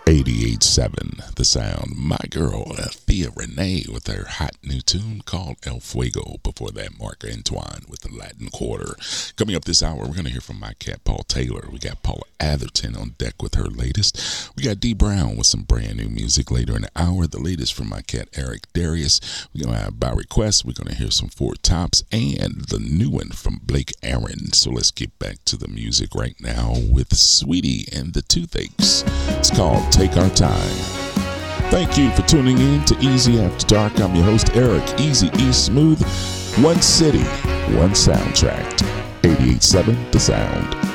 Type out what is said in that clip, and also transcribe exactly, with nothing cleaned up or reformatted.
eighty-eight seven The Sound. My girl, uh, Thea Renee, with her hot new tune called El Fuego. Before that, Mark Antoine with the Latin Quarter. Coming up this hour, we're going to hear from my cat, Paul Taylor. We got Paula Atherton on deck with her latest. We got Dee Brown with some brand new music later in the hour. The latest from my cat, Eric Darius. We're going to have by request. We're going to hear some Four Tops and the new one from Blake Aaron. So let's get back to the music right now with Sweetie and the Toothaches. It's called Take Our Time. Thank you for tuning in to Easy After Dark. I'm your host, Eric Easy E Smooth. One city, one soundtrack. eighty-eight seven The Sound.